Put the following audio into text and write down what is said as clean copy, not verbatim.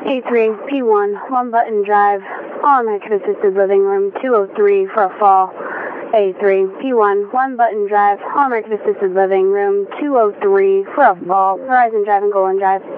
A3, P1, 1 button drive, All American Assisted Living, room 203 for a fall. A3, P1, 1 button drive, All American Assisted Living, room 203 for a fall. Verizon Drive and Golden Drive.